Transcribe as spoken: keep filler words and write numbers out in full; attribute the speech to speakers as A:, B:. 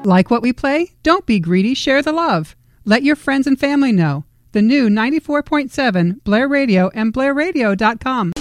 A: Like what we play? Don't be greedy, share the love. Let your friends and family know. The new ninety-four point seven Blair Radio and blair radio dot com.